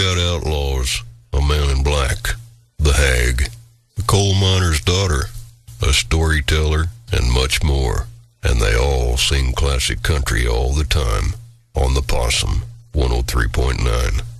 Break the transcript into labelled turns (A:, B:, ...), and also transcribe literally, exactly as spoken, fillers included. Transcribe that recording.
A: Out Outlaws, A Man in Black, The Hag, The Coal Miner's Daughter, A Storyteller, and much more. And they all sing classic country all the time on the Possum one oh three point nine.